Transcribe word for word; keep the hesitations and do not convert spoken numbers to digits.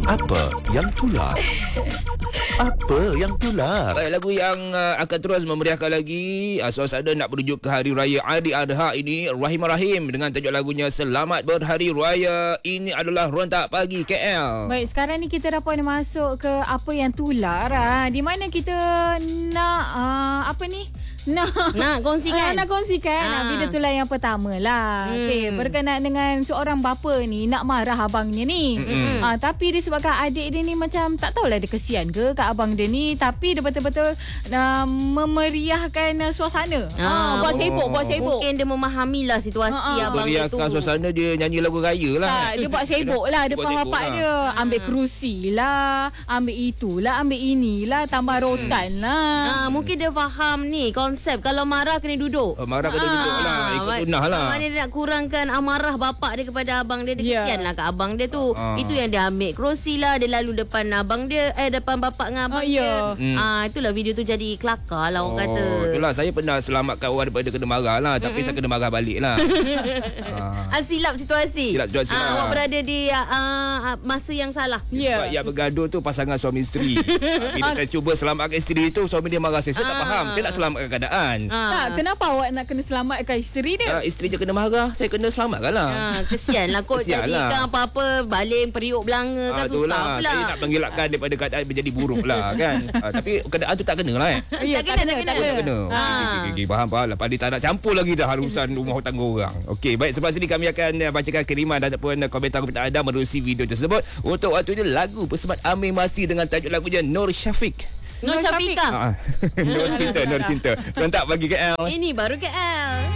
Apa yang tular? Apa yang tular? Baik, lagu yang uh, akan terus memeriahkan lagi uh, suasana nak menuju ke Hari Raya Aidil-Adha ini, Rahim Rahim dengan tajuk lagunya Selamat Berhari Raya. Ini adalah Rontak Pagi K L. Baik, sekarang ni kita dah pun masuk ke apa yang tular, ha, di mana kita nak uh, apa ni? Nak Nak kongsikan uh, Nak kongsikan ha. uh, video tular yang pertama lah. hmm. Okay, berkenaan dengan seorang bapa ni nak marah abangnya ni. hmm. uh, Tapi disebabkan adik dia ni macam tak tahulah dia kesian ke kat abang dia ni, tapi dia betul-betul uh, memeriahkan uh, suasana. ha. uh, Buat sibuk Buat sibuk Mungkin dia memahamilah situasi Ha, ha. abang dia tu. Meriahkan suasana, dia nyanyi lagu raya lah. Tak, dia buat sibuk lah Dia buat depan sibuk bapak lah. dia. Ambil kerusi lah, ambil itulah, ambil inilah, tambah rotan lah. Ha, mungkin dia faham ni konsep kalau marah kena duduk. Oh, marah kena duduk lah, ikut mak- sunnah lah. Maknanya dia nak kurangkan amarah bapak dia kepada abang dia. Dia Ya. kesian lah kat abang dia tu. Ah. Itu yang dia ambil kerusi lah. Dia lalu depan abang dia. Eh depan bapak dengan abang Ah, dia. ya. Hmm. Ah, itulah video tu jadi kelakar lah orang kata. Itulah, saya pernah selamatkan orang daripada kena marah lah. Tapi saya kena marah balik lah. Ah, silap situasi. Silap situasi Ah, lah. awak berada di ah, ah, masa yang salah. Ya. Sebab yang bergaduh tu pasangan suami isteri. Ah, Bila saya cuba selamatkan isteri tu, suami dia marah saya. Saya tak Ah. faham. Saya nak selamatkan keadaan. Ah. Tak, kenapa awak nak kena selamatkan isteri dia? Ah, isteri je kena marah, saya kena selamatkan lah. Ha, kesian lah kot. Kesian Jadi lah. kan apa-apa baling periuk belanga kan Ah, tu susah lah. pula. Saya nak mengelakkan daripada keadaan menjadi buruk lah kan. Ah, tapi keadaan tu tak kena lah eh. Ya, tak kena, tak kena. Tak kena. Ha. Okey, okey, okey, faham, faham. Lepas ni tak nak campur lagi dah harusan rumah tangga orang. Okey, baik, selepas ini kami akan uh, bacakan kiriman ataupun uh, komentar-komentar anda menerusi video tersebut. Untuk waktu ini lagu Pesawat Amir Masih dengan tajuk lagunya Nur Syafiq. Nur Syafiqah. Ah, Nur Cinta, Nur Cinta. Rontak Pagi K L. Ini baru K L.